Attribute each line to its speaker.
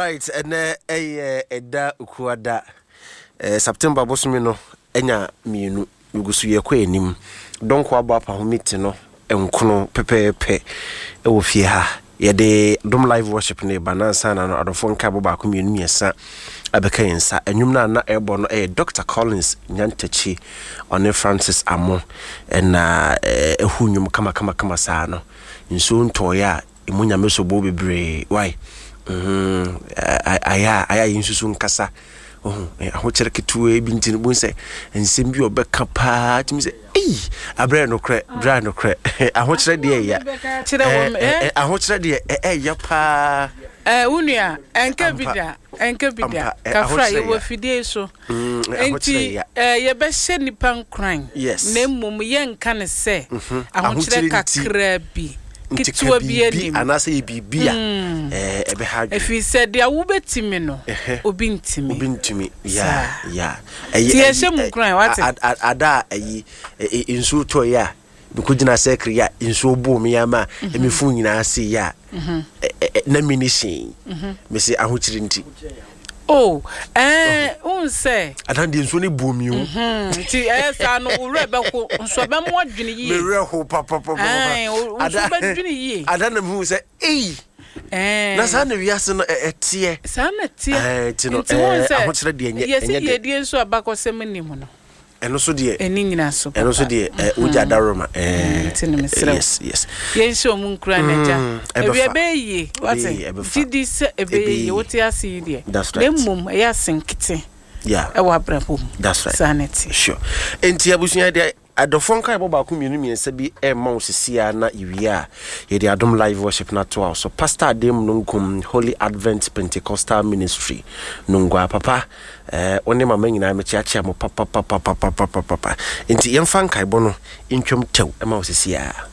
Speaker 1: right, and Eda Ukuada September Bosmino, Enya Minu, Ugusuya Quenim, Don Quabapa Mitino, and Kuno Pepe, Eufia, Yade, Dom Live Worship near Banansan and other phone cabo community, sir. Abekayensa enyumna na airborne Dr. Collins Nyantechi on Francis Amo and ehunyum kama sana nso ntoya emunya meso bo bebre why aya insusu nkasa ahokyere ketu e bintin bu nse ensem bi obeka pa timi se abre no kre ahokyere de ya ahokyere de ya pa
Speaker 2: unua enkabida kafra ye wafidie so enti ye be hye nipa nkran na mmom ye nka ne se ahokyere kakra bi kitwa bi ani
Speaker 1: anase bibia ebe ha
Speaker 2: efi said ya wubetimi no obintimi
Speaker 1: ya
Speaker 2: ti ye hye mu nkran what
Speaker 1: ada ayi insu to ya bikujina sekri ya insu bo me ya ma emifu nyina ase ya na minishin me se ahokyiri nti
Speaker 2: unse
Speaker 1: atandi insu ni bo mi o
Speaker 2: ti sa no ure be ko nso be mo adwene yi
Speaker 1: me re ho papa
Speaker 2: ada be adwene yi
Speaker 1: ada na mu se na sa na wiase no etie
Speaker 2: sa na tie
Speaker 1: ti no ahokyere de enye
Speaker 2: ye die nso abakosem ni mu no
Speaker 1: eno so de
Speaker 2: eni nyina so
Speaker 1: uja daroma yes
Speaker 2: yenso omunkura naja ebeyi what didi se ebeyi woti ase de demum eya senkete ewa brabom
Speaker 1: that's right
Speaker 2: sanity
Speaker 1: sure enti abusunya de adofon kai boba ku mienu miensa bi ma osisia na iwia ye de Adom Live Worship na to so Pastor Adem nungum Holy Advent Pentecostal Ministry nungwa papa oni mama nyina me chiachia mo papa enti yemfa kai bono intwom tew ma osisia